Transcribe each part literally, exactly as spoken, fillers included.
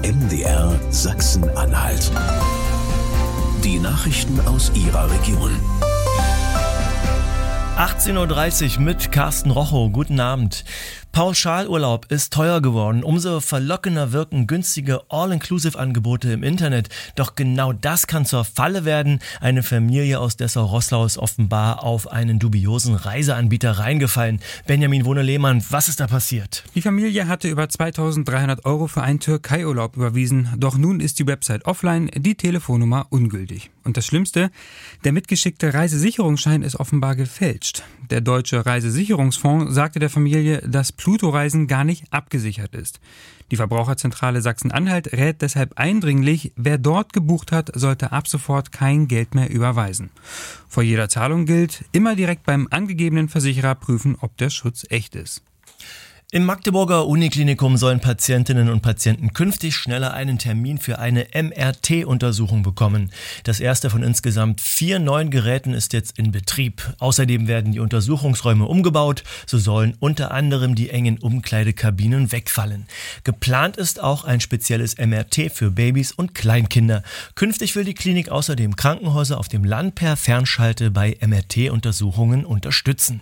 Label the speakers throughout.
Speaker 1: M D R Sachsen-Anhalt. Die Nachrichten aus Ihrer Region.
Speaker 2: achtzehn Uhr dreißig mit Carsten Rochow. Guten Abend. Pauschalurlaub ist teuer geworden. Umso verlockender wirken günstige All-Inclusive-Angebote im Internet. Doch genau das kann zur Falle werden. Eine Familie aus Dessau-Roßlau ist offenbar auf einen dubiosen Reiseanbieter reingefallen. Benjamin Wohne-Lehmann, was ist da passiert?
Speaker 3: Die Familie hatte über zweitausenddreihundert Euro für einen Türkei-Urlaub überwiesen. Doch nun ist die Website offline, die Telefonnummer ungültig. Und das Schlimmste, der mitgeschickte Reisesicherungsschein ist offenbar gefälscht. Der Deutsche Reisesicherungsfonds sagte der Familie, dass Pluto-Reisen gar nicht abgesichert ist. Die Verbraucherzentrale Sachsen-Anhalt rät deshalb eindringlich, wer dort gebucht hat, sollte ab sofort kein Geld mehr überweisen. Vor jeder Zahlung gilt, immer direkt beim angegebenen Versicherer prüfen, ob der Schutz echt ist.
Speaker 2: Im Magdeburger Uniklinikum sollen Patientinnen und Patienten künftig schneller einen Termin für eine M R T-Untersuchung bekommen. Das erste von insgesamt vier neuen Geräten ist jetzt in Betrieb. Außerdem werden die Untersuchungsräume umgebaut. So sollen unter anderem die engen Umkleidekabinen wegfallen. Geplant ist auch ein spezielles M R T für Babys und Kleinkinder. Künftig will die Klinik außerdem Krankenhäuser auf dem Land per Fernschalte bei M R T-Untersuchungen unterstützen.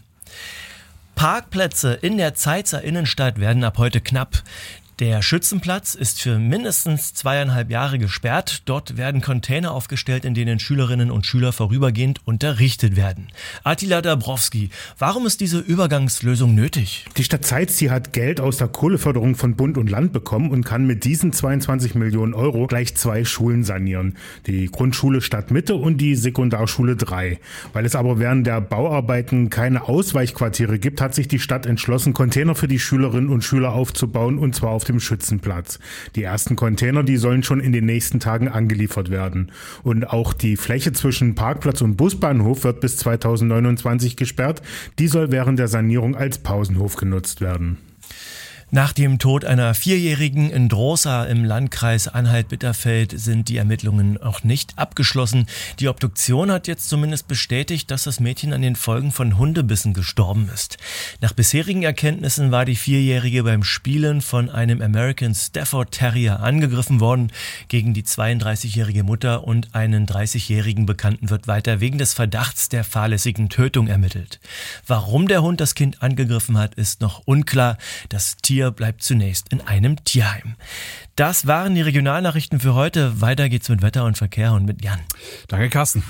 Speaker 2: Parkplätze in der Zeitzer Innenstadt werden ab heute knapp. Der Schützenplatz ist für mindestens zweieinhalb Jahre gesperrt. Dort werden Container aufgestellt, in denen Schülerinnen und Schüler vorübergehend unterrichtet werden. Attila Dabrowski, warum ist diese Übergangslösung nötig?
Speaker 4: Die Stadt Zeitz hat Geld aus der Kohleförderung von Bund und Land bekommen und kann mit diesen zweiundzwanzig Millionen Euro gleich zwei Schulen sanieren. Die Grundschule Stadtmitte und die Sekundarschule drei. Weil es aber während der Bauarbeiten keine Ausweichquartiere gibt, hat sich die Stadt entschlossen, Container für die Schülerinnen und Schüler aufzubauen, und zwar auf dem Schützenplatz. Die ersten Container, die sollen schon in den nächsten Tagen angeliefert werden. Und auch die Fläche zwischen Parkplatz und Busbahnhof wird bis zweitausendneunundzwanzig gesperrt. Die soll während der Sanierung als Pausenhof genutzt werden.
Speaker 2: Nach dem Tod einer Vierjährigen in Droßa im Landkreis Anhalt-Bitterfeld sind die Ermittlungen noch nicht abgeschlossen. Die Obduktion hat jetzt zumindest bestätigt, dass das Mädchen an den Folgen von Hundebissen gestorben ist. Nach bisherigen Erkenntnissen war die Vierjährige beim Spielen von einem American Stafford Terrier angegriffen worden. Gegen die zweiunddreißigjährige Mutter und einen dreißigjährigen Bekannten wird weiter wegen des Verdachts der fahrlässigen Tötung ermittelt. Warum der Hund das Kind angegriffen hat, ist noch unklar. Das Tier bleibt zunächst in einem Tierheim. Das waren die Regionalnachrichten für heute. Weiter geht's mit Wetter und Verkehr und mit Jan.
Speaker 5: Danke, Carsten.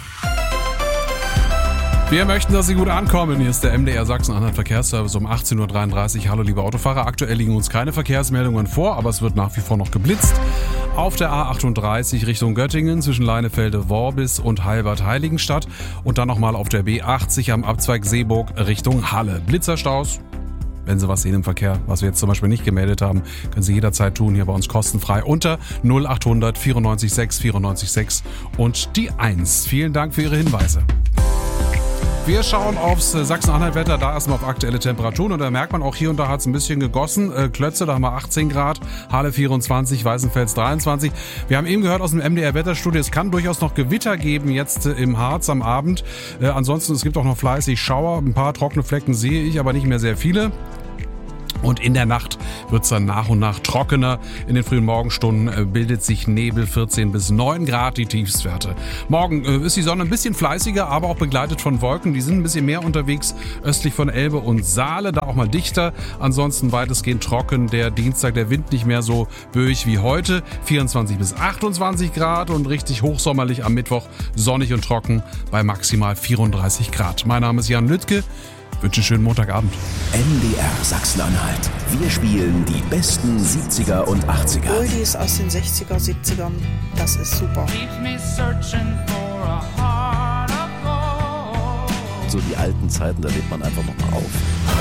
Speaker 5: Wir möchten, dass Sie gut ankommen. Hier ist der M D R Sachsen-Anhalt Verkehrsservice um achtzehn Uhr dreiunddreißig. Hallo, liebe Autofahrer. Aktuell liegen uns keine Verkehrsmeldungen vor, aber es wird nach wie vor noch geblitzt. Auf der A achtunddreißig Richtung Göttingen zwischen Leinefelde-Worbis und Heilbad-Heiligenstadt und dann nochmal auf der B achtzig am Abzweig Seeburg Richtung Halle. Blitzerstaus. Wenn Sie was sehen im Verkehr, was wir jetzt zum Beispiel nicht gemeldet haben, können Sie jederzeit tun, hier bei uns kostenfrei unter null achthundert vierundneunzig sechs vierundneunzig sechs und die eins. Vielen Dank für Ihre Hinweise. Wir schauen aufs Sachsen-Anhalt-Wetter, da erstmal auf aktuelle Temperaturen und da merkt man auch hier und da hat es ein bisschen gegossen. Äh, Klötze, da haben wir achtzehn Grad, Halle vierundzwanzig, Weißenfels dreiundzwanzig. Wir haben eben gehört aus dem M D R-Wetterstudio, es kann durchaus noch Gewitter geben jetzt äh, im Harz am Abend. Äh, ansonsten, es gibt auch noch fleißig Schauer, ein paar trockene Flecken sehe ich, aber nicht mehr sehr viele. Und in der Nacht wird es dann nach und nach trockener. In den frühen Morgenstunden bildet sich Nebel, vierzehn bis neun Grad die Tiefstwerte. Morgen ist die Sonne ein bisschen fleißiger, aber auch begleitet von Wolken. Die sind ein bisschen mehr unterwegs östlich von Elbe und Saale, da auch mal dichter. Ansonsten weitestgehend trocken. Der Dienstag, der Wind nicht mehr so böig wie heute. vierundzwanzig bis achtundzwanzig Grad und richtig hochsommerlich am Mittwoch. Sonnig und trocken bei maximal vierunddreißig Grad. Mein Name ist Jan Lüttke. Ich wünsche einen schönen Montagabend.
Speaker 1: M D R Sachsen-Anhalt. Wir spielen die besten siebziger und achtziger.
Speaker 6: Oldies aus den sechziger, siebzigern. Das ist super.
Speaker 7: So die alten Zeiten, da lebt man einfach nochmal auf.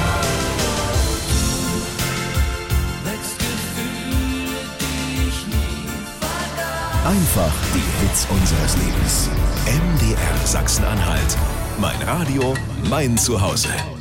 Speaker 1: Einfach die Hits unseres Lebens. M D R Sachsen-Anhalt. Mein Radio, mein Zuhause.